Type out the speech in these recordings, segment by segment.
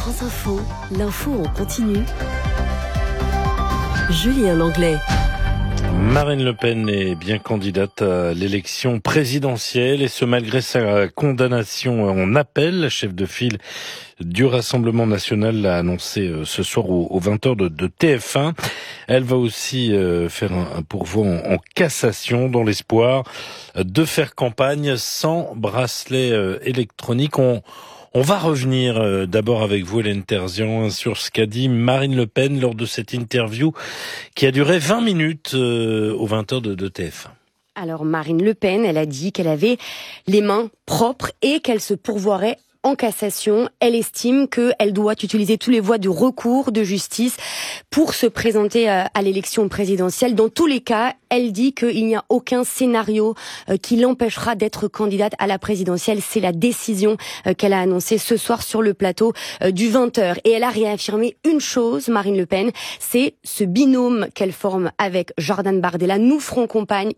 France Info, l'info en continu. Julien Langlais. Marine Le Pen est bien candidate à l'élection présidentielle et ce malgré sa condamnation en appel. La chef de file du Rassemblement national l'a annoncé ce soir aux 20h de TF1. Elle va aussi faire un pourvoi en cassation dans l'espoir de faire campagne sans bracelet électronique. On va revenir d'abord avec vous, Hélène Terzian, sur ce qu'a dit Marine Le Pen lors de cette interview qui a duré 20 minutes aux 20h de TF1. Alors Marine Le Pen, elle a dit qu'elle avait les mains propres et qu'elle se pourvoirait en cassation. Elle estime qu'elle doit utiliser tous les voies de recours de justice pour se présenter à l'élection présidentielle. Dans tous les cas, elle dit qu'il n'y a aucun scénario qui l'empêchera d'être candidate à la présidentielle. C'est la décision qu'elle a annoncée ce soir sur le plateau du 20h. Et elle a réaffirmé une chose, Marine Le Pen, c'est ce binôme qu'elle forme avec Jordan Bardella. Nous ferons campagne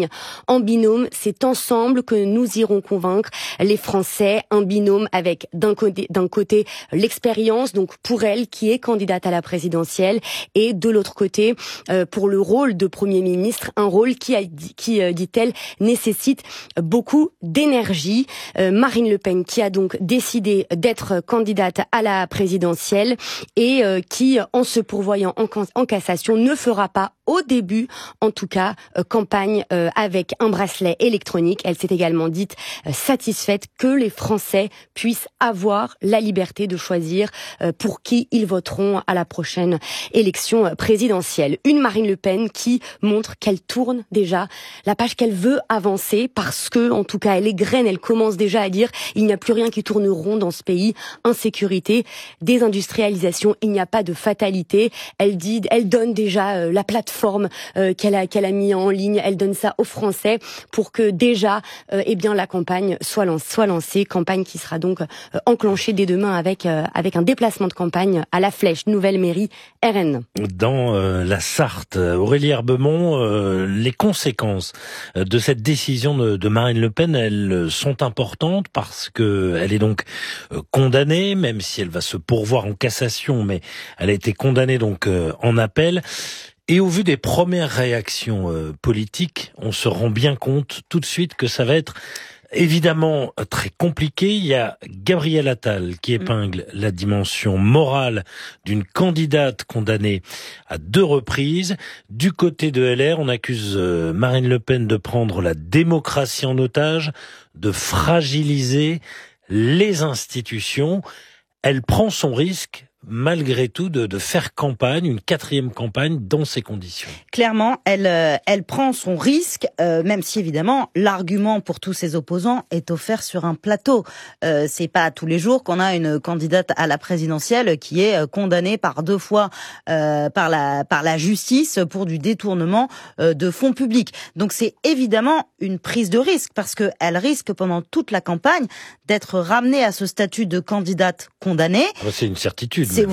en binôme. C'est ensemble que nous irons convaincre les Français. Un binôme avec d'un côté l'expérience, donc pour elle qui est candidate à la présidentielle, et de l'autre côté pour le rôle de Premier ministre, un rôle qui dit-elle, nécessite beaucoup d'énergie. Marine Le Pen qui a donc décidé d'être candidate à la présidentielle et qui, en se pourvoyant en cassation, ne fera pas au début, en tout cas, campagne avec un bracelet électronique. Elle s'est également dite satisfaite que les Français puissent avoir la liberté de choisir pour qui ils voteront à la prochaine élection présidentielle. Une Marine Le Pen qui montre qu'elle tourne déjà la page qu'elle veut avancer parce que, en tout cas, elle égrène, elle commence déjà à dire il n'y a plus rien qui tourne rond dans ce pays. Insécurité, désindustrialisation, il n'y a pas de fatalité. Elle donne déjà la plateforme qu'elle a mis en ligne. Elle donne ça aux Français pour que déjà, la campagne soit lancée. Campagne qui sera donc enclenchée dès demain avec un déplacement de campagne à La Flèche, nouvelle mairie RN. Dans la Sarthe, Aurélie Herbemont, les conséquences de cette décision de Marine Le Pen, elles sont importantes parce que elle est donc condamnée, même si elle va se pourvoir en cassation, mais elle a été condamnée donc en appel. Et au vu des premières réactions politiques, on se rend bien compte tout de suite que ça va être évidemment très compliqué. Il y a Gabriel Attal qui épingle la dimension morale d'une candidate condamnée à 2 reprises. Du côté de LR, on accuse Marine Le Pen de prendre la démocratie en otage, de fragiliser les institutions. Elle prend son risque malgré tout de faire campagne, une 4e campagne dans ces conditions. Clairement, elle prend son risque, même si évidemment l'argument pour tous ses opposants est offert sur un plateau. C'est pas tous les jours qu'on a une candidate à la présidentielle qui est condamnée par 2 fois par la justice pour du détournement de fonds publics. Donc c'est évidemment une prise de risque parce que elle risque pendant toute la campagne d'être ramenée à ce statut de candidate condamnée. C'est une certitude. C'est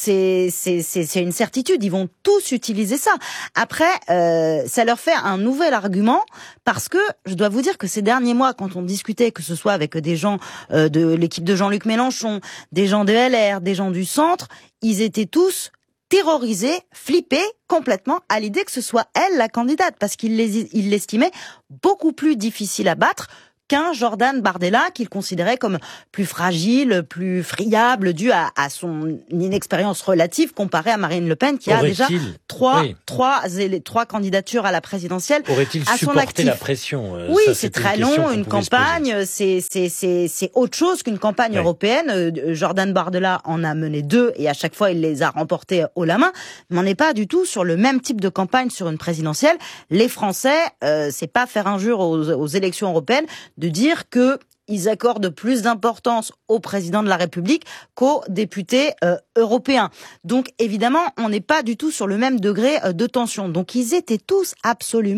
une certitude. Ils vont tous utiliser ça. Après, ça leur fait un nouvel argument parce que je dois vous dire que ces derniers mois, quand on discutait, que ce soit avec des gens de l'équipe de Jean-Luc Mélenchon, des gens de LR, des gens du centre, ils étaient tous terrorisés, flippés complètement à l'idée que ce soit elle la candidate parce qu'ils l'estimaient beaucoup plus difficile à battre qu'un Jordan Bardella qu'il considérait comme plus fragile, plus friable, dû à son inexpérience relative comparée à Marine Le Pen qui a déjà trois candidatures à la présidentielle Aurait-il à son supporté actif. La pression Oui, c'est très long, une campagne, c'est autre chose qu'une campagne européenne. Jordan Bardella en a mené 2 et à chaque fois il les a remportés haut la main, mais on n'est pas du tout sur le même type de campagne sur une présidentielle. Les Français, c'est pas faire injure aux élections européennes de dire que ils accordent plus d'importance au président de la République qu'aux députés européens. Donc évidemment, on n'est pas du tout sur le même degré de tension. Donc ils étaient tous absolument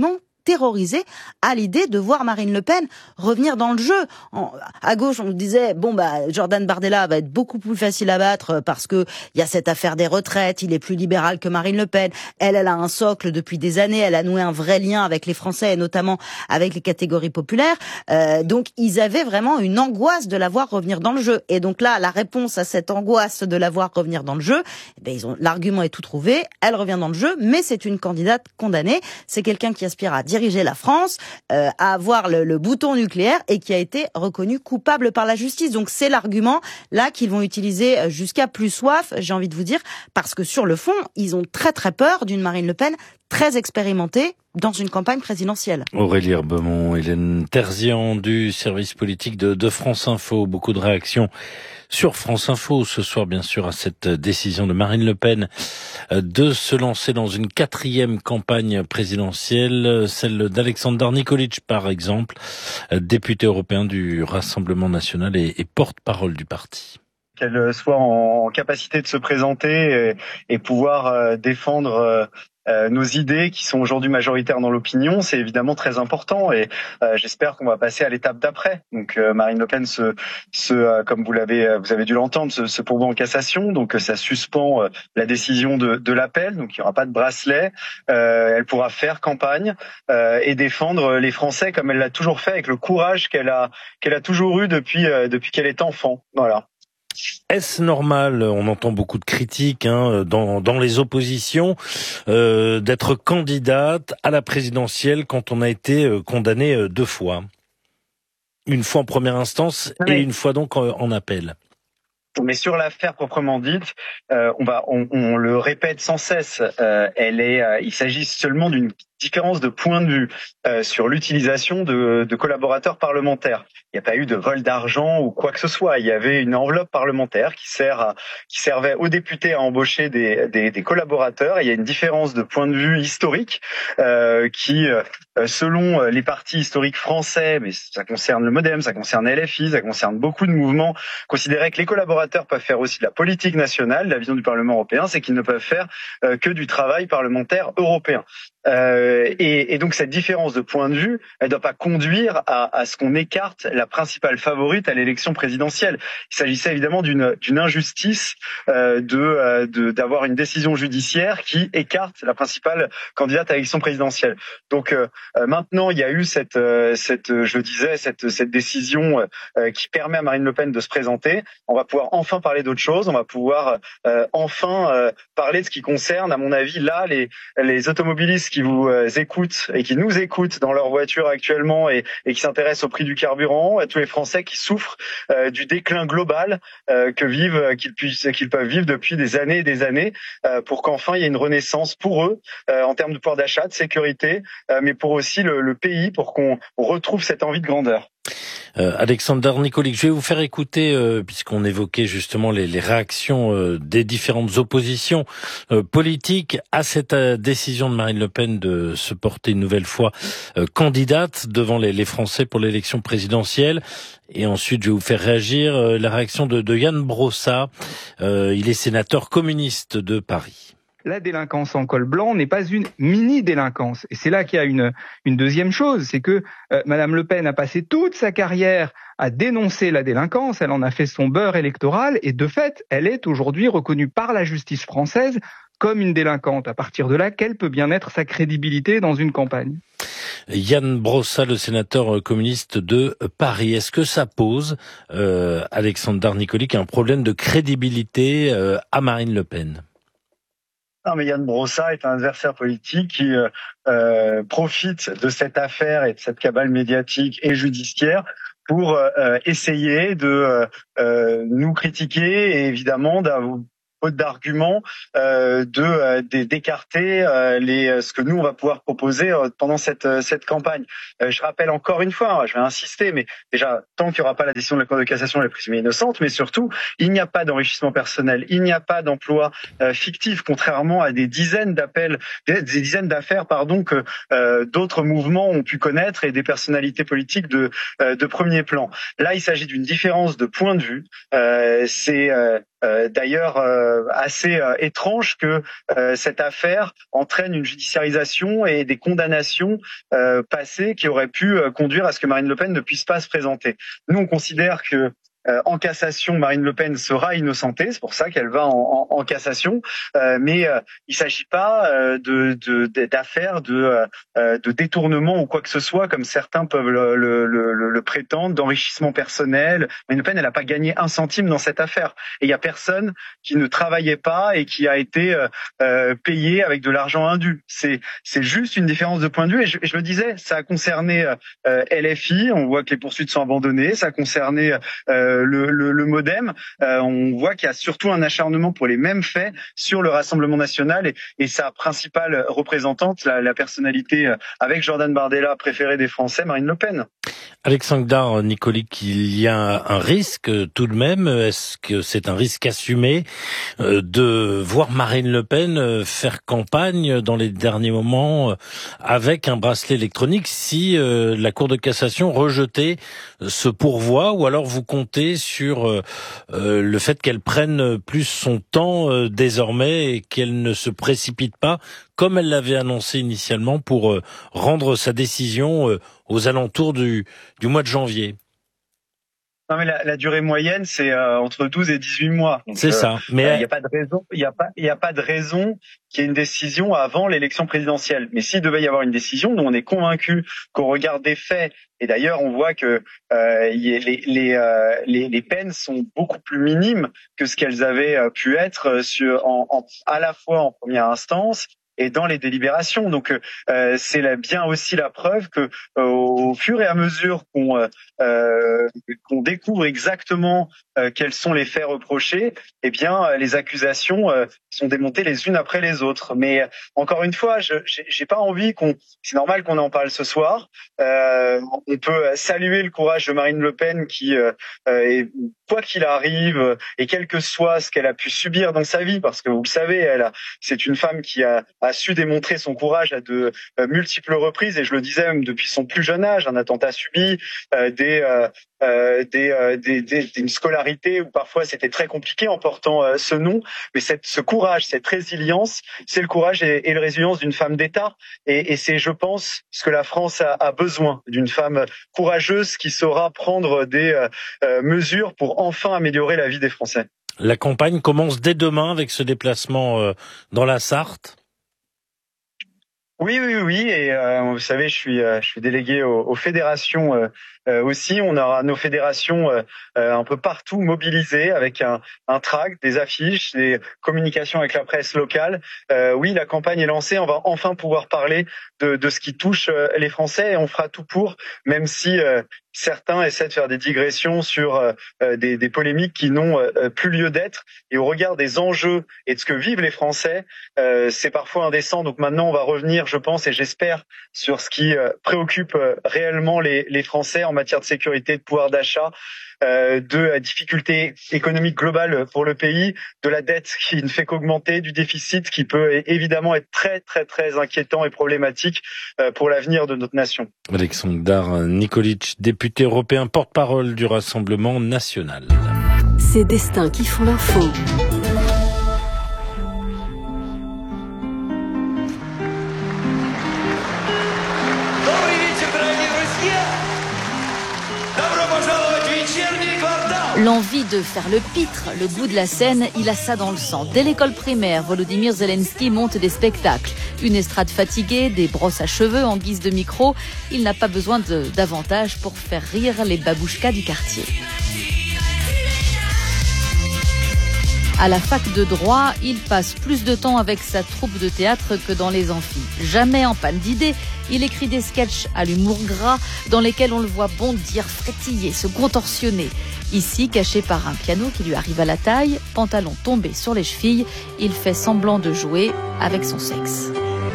terrorisés à l'idée de voir Marine Le Pen revenir dans le jeu. À gauche, on disait Jordan Bardella va être beaucoup plus facile à battre parce que il y a cette affaire des retraites, il est plus libéral que Marine Le Pen. Elle a un socle depuis des années, elle a noué un vrai lien avec les Français et notamment avec les catégories populaires. Donc ils avaient vraiment une angoisse de la voir revenir dans le jeu. Et donc là, la réponse à cette angoisse de la voir revenir dans le jeu, l'argument est tout trouvé. Elle revient dans le jeu, mais c'est une candidate condamnée. C'est quelqu'un qui aspire à diriger la France, à avoir le bouton nucléaire et qui a été reconnu coupable par la justice. Donc c'est l'argument là qu'ils vont utiliser jusqu'à plus soif, j'ai envie de vous dire, parce que sur le fond, ils ont très très peur d'une Marine Le Pen très expérimentée dans une campagne présidentielle. Aurélie Herbemont, Hélène Terzian du service politique de France Info. Beaucoup de réactions sur France Info ce soir, bien sûr, à cette décision de Marine Le Pen de se lancer dans une 4e campagne présidentielle, celle d'Alexander Nikolic, par exemple, député européen du Rassemblement national et porte-parole du parti. Qu'elle soit en capacité de se présenter et pouvoir défendre nos idées qui sont aujourd'hui majoritaires dans l'opinion, c'est évidemment très important et j'espère qu'on va passer à l'étape d'après. Donc Marine Le Pen comme vous avez dû l'entendre, se pourvoit en cassation, donc ça suspend la décision de l'appel, donc il n'y aura pas de bracelet. Elle pourra faire campagne et défendre les Français comme elle l'a toujours fait, avec le courage qu'elle a toujours eu depuis qu'elle est enfant. Voilà. Est-ce normal, on entend beaucoup de critiques dans les oppositions, d'être candidate à la présidentielle quand on a été condamné 2 fois? Une fois en première instance et une fois donc en appel. Mais sur l'affaire proprement dite, on le répète sans cesse, il s'agit seulement d'une différence de point de vue sur l'utilisation de collaborateurs parlementaires. Il n'y a pas eu de vol d'argent ou quoi que ce soit. Il y avait une enveloppe parlementaire qui servait aux députés à embaucher des collaborateurs. Et il y a une différence de point de vue historique qui, selon les partis historiques français, mais ça concerne le MoDem, ça concerne LFI, ça concerne beaucoup de mouvements, considéraient que les collaborateurs peuvent faire aussi de la politique nationale. La vision du Parlement européen, c'est qu'ils ne peuvent faire que du travail parlementaire européen. Et donc cette différence de point de vue, elle ne doit pas conduire à ce qu'on écarte la principale favorite à l'élection présidentielle. Il s'agissait évidemment d'une injustice d'avoir une décision judiciaire qui écarte la principale candidate à l'élection présidentielle. Donc maintenant, il y a eu cette décision qui permet à Marine Le Pen de se présenter. On va pouvoir enfin parler d'autre chose. On va pouvoir enfin parler de ce qui concerne, à mon avis, là, les automobilistes qui vous écoutent et qui nous écoutent dans leur voiture actuellement et qui s'intéressent au prix du carburant, à tous les Français qui souffrent du déclin global qu'ils peuvent vivre depuis des années et des années, pour qu'enfin il y ait une renaissance pour eux en termes de pouvoir d'achat, de sécurité, mais pour aussi le pays, pour qu'on retrouve cette envie de grandeur. Alexander Nikolic, je vais vous faire écouter, puisqu'on évoquait justement les réactions des différentes oppositions politiques à cette décision de Marine Le Pen de se porter une nouvelle fois candidate devant les Français pour l'élection présidentielle. Et ensuite, je vais vous faire réagir la réaction de Yann Brossa. Il est sénateur communiste de Paris. La délinquance en col blanc n'est pas une mini-délinquance. Et c'est là qu'il y a une deuxième chose, c'est que Madame Le Pen a passé toute sa carrière à dénoncer la délinquance, elle en a fait son beurre électoral, et de fait, elle est aujourd'hui reconnue par la justice française comme une délinquante. À partir de là, quelle peut bien être sa crédibilité dans une campagne ? Yann Brossa, le sénateur communiste de Paris. Est-ce que ça pose, Alexander Nikolic, un problème de crédibilité à Marine Le Pen ? Non, mais Yann Brossa est un adversaire politique qui profite de cette affaire et de cette cabale médiatique et judiciaire pour essayer de nous critiquer et évidemment faute d'arguments, d'écarter ce que nous on va pouvoir proposer pendant cette campagne. Je rappelle encore une fois, je vais insister, mais déjà tant qu'il n'y aura pas la décision de la Cour de cassation, elle est présumée innocente, mais surtout il n'y a pas d'enrichissement personnel, il n'y a pas d'emploi fictif, contrairement à des dizaines d'affaires, que d'autres mouvements ont pu connaître et des personnalités politiques de premier plan. Là, il s'agit d'une différence de point de vue. C'est d'ailleurs assez étrange que cette affaire entraîne une judiciarisation et des condamnations passées qui auraient pu conduire à ce que Marine Le Pen ne puisse pas se présenter. Nous, on considère que en cassation, Marine Le Pen sera innocentée, c'est pour ça qu'elle va en cassation. Mais il s'agit pas d'affaires de détournement ou quoi que ce soit, comme certains peuvent le prétendre, d'enrichissement personnel. Marine Le Pen, elle n'a pas gagné un centime dans cette affaire. Et il y a personne qui ne travaillait pas et qui a été payé avec de l'argent indu. C'est juste une différence de point de vue. Et je le disais, ça a concerné LFI. On voit que les poursuites sont abandonnées. Ça a concerné le MoDem, on voit qu'il y a surtout un acharnement pour les mêmes faits sur le Rassemblement national et sa principale représentante, la personnalité avec Jordan Bardella préférée des Français, Marine Le Pen. Alexandre Nikolic, il y a un risque tout de même. Est-ce que c'est un risque assumé de voir Marine Le Pen faire campagne dans les derniers moments avec un bracelet électronique si la Cour de cassation rejetait ce pourvoi, ou alors vous comptez sur le fait qu'elle prenne plus son temps désormais et qu'elle ne se précipite pas comme elle l'avait annoncé initialement pour rendre sa décision aux alentours du mois de janvier? Non, mais la durée moyenne, c'est entre 12 et 18 mois. C'est ça. Mais il n'y a pas de raison, il y a pas de raison qu'il y ait une décision avant l'élection présidentielle. Mais s'il devait y avoir une décision, nous on est convaincus qu'au regard des faits, et d'ailleurs on voit que les peines sont beaucoup plus minimes que ce qu'elles avaient pu être à la fois en première instance et dans les délibérations. Donc c'est bien aussi la preuve que au fur et à mesure qu'on découvre exactement quels sont les faits reprochés, eh bien les accusations sont démontées les unes après les autres. Mais encore une fois, j'ai pas envie c'est normal qu'on en parle ce soir. On peut saluer le courage de Marine Le Pen qui quoi qu'il arrive et quel que soit ce qu'elle a pu subir dans sa vie, parce que vous le savez, c'est une femme qui a su démontrer son courage à de multiples reprises, et je le disais même depuis son plus jeune âge, un attentat subi, une scolarité où parfois c'était très compliqué en portant ce nom, mais ce courage, cette résilience, c'est le courage et la résilience d'une femme d'État, et c'est, je pense, ce que la France a besoin, d'une femme courageuse qui saura prendre des mesures pour enfin améliorer la vie des Français. La campagne commence dès demain avec ce déplacement dans la Sarthe. Oui, et vous savez, je suis délégué aux fédérations aussi. On aura nos fédérations un peu partout mobilisées avec un tract, des affiches, des communications avec la presse locale. Oui, la campagne est lancée. On va enfin pouvoir parler de ce qui touche les Français, et on fera tout pour, même si certains essaient de faire des digressions sur des polémiques qui n'ont plus lieu d'être. Et au regard des enjeux et de ce que vivent les Français, c'est parfois indécent. Donc maintenant, on va revenir, je pense et j'espère, sur ce qui préoccupe réellement les Français en matière de sécurité, de pouvoir d'achat, de difficultés économiques globales pour le pays, de la dette qui ne fait qu'augmenter, du déficit qui peut évidemment être très très très inquiétant et problématique pour l'avenir de notre nation. Alexandre Nikolic, député européen, porte-parole du Rassemblement national. Ces destins qui font l'info. L'envie de faire le pitre, le goût de la scène, il a ça dans le sang. Dès l'école primaire, Volodymyr Zelensky monte des spectacles. Une estrade fatiguée, des brosses à cheveux en guise de micro. Il n'a pas besoin d'avantage pour faire rire les babouchkas du quartier. À la fac de droit, il passe plus de temps avec sa troupe de théâtre que dans les amphis. Jamais en panne d'idées, il écrit des sketchs à l'humour gras dans lesquels on le voit bondir, frétiller, se contorsionner. Ici, caché par un piano qui lui arrive à la taille, pantalon tombé sur les chevilles, il fait semblant de jouer avec son sexe.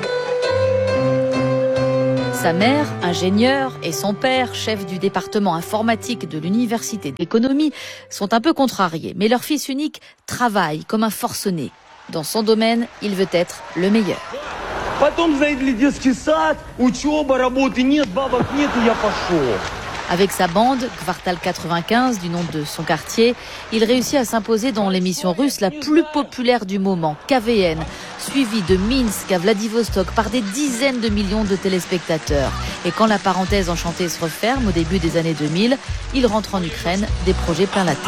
Sa mère, ingénieure, et son père, chef du département informatique de l'université d'économie, sont un peu contrariés. Mais leur fils unique travaille comme un forcené. Dans son domaine, il veut être le meilleur. Потом заедли детский сад, учеба, работы нет, бабок нет, и я пошел. Avec sa bande, Kvartal 95, du nom de son quartier, il réussit à s'imposer dans l'émission russe la plus populaire du moment, KVN, suivie de Minsk à Vladivostok par des dizaines de millions de téléspectateurs. Et quand la parenthèse enchantée se referme au début des années 2000, il rentre en Ukraine, des projets plein la tête.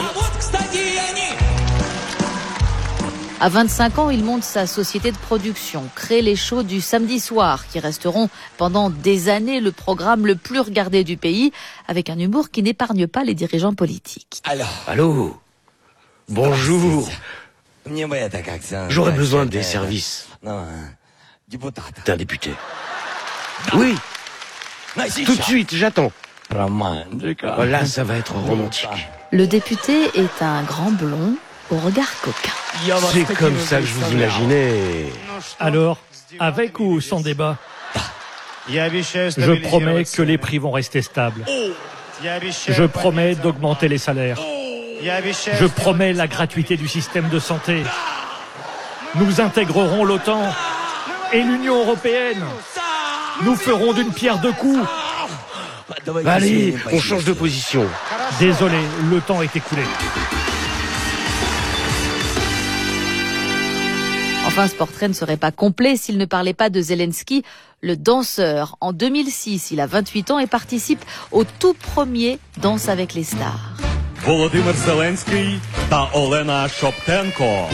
À 25 ans, il monte sa société de production, crée les shows du samedi soir, qui resteront pendant des années le programme le plus regardé du pays, avec un humour qui n'épargne pas les dirigeants politiques. Allô. Bonjour. J'aurais besoin des services d'un député. Oui. Tout de suite, j'attends. Là, ça va être romantique. Le député est un grand blond au regard coquin. C'est comme ça que je vous imaginais. Alors, avec ou sans débat? Je promets que les prix vont rester stables. Je promets d'augmenter les salaires. Je promets la gratuité du système de santé. Nous intégrerons l'OTAN et l'Union européenne. Nous ferons d'une pierre deux coups. Allez, on change de position. Désolé, le temps est écoulé. Enfin, ce portrait ne serait pas complet s'il ne parlait pas de Zelensky, le danseur. En 2006, il a 28 ans et participe au tout premier Danse avec les stars. Volodymyr Zelensky та Олена Шоптенко.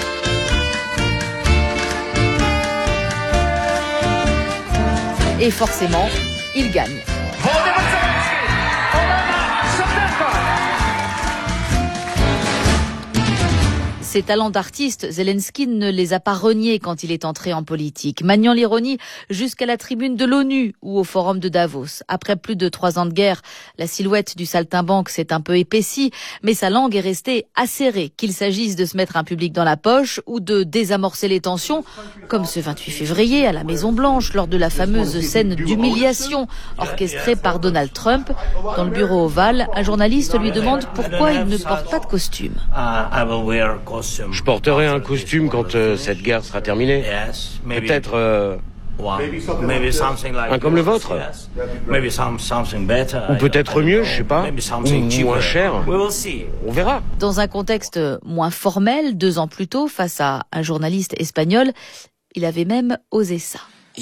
Et forcément, il gagne. Ses talents d'artiste, Zelensky ne les a pas reniés quand il est entré en politique, maniant l'ironie jusqu'à la tribune de l'ONU ou au forum de Davos. Après plus de 3 ans de guerre, la silhouette du saltimbanque s'est un peu épaissie, mais sa langue est restée acérée, qu'il s'agisse de se mettre un public dans la poche ou de désamorcer les tensions, comme ce 28 février à la Maison-Blanche lors de la fameuse scène d'humiliation orchestrée par Donald Trump. Dans le bureau ovale, un journaliste lui demande pourquoi il ne porte pas de costume. Je porterai un costume quand cette guerre sera terminée. Peut-être un comme le vôtre. Ou peut-être mieux, je sais pas. Ou moins cher. On verra. Dans un contexte moins formel, 2 ans plus tôt, face à un journaliste espagnol, il avait même osé ça.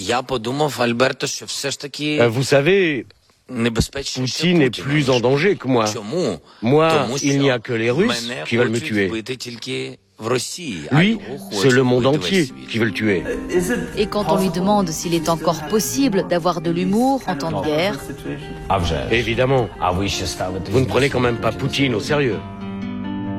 Vous savez, Poutine est plus en danger que moi. Moi, il n'y a que les Russes qui veulent me tuer. Lui, c'est le monde entier qui veut le tuer. Et quand on lui demande s'il est encore possible d'avoir de l'humour en temps de guerre, Évidemment. Vous ne prenez quand même pas Poutine au sérieux.